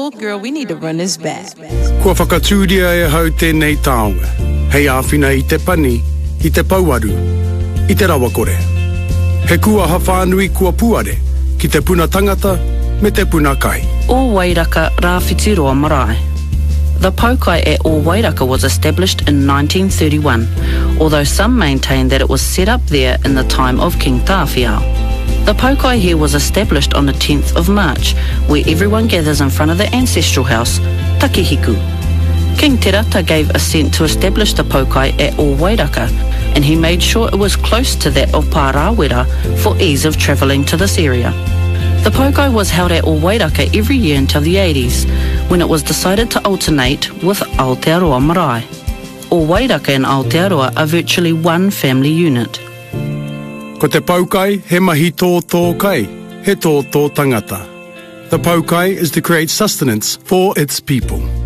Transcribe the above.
Girl, we need to run this back. Kua whakatūria e hau tēnei taonga. Hei āwhina I te pani, I te pauaru, I te rawakore. He kua hawhanui kua puare, ki te puna tangata me te puna kai. O Wairaka Rāwhitiroa Marae. The Paukai at O Wairaka was established in 1931, although some maintain that it was set up there in the time of King Tāwhiao. The Paukai here was established on the 10th of March, where everyone gathers in front of the ancestral house, Takihiku. King Te Rata gave assent to establish the Paukai at O Wairaka, and he made sure it was close to that of Pārāwera for ease of travelling to this area. The Paukai was held at O Wairaka every year until the 80s, when it was decided to alternate with Aotearoa Marae. O Wairaka and Aotearoa are virtually one family unit. Ko te Paukai, he mahi tō kai, he tō tangata. The Paukai is to create sustenance for its people.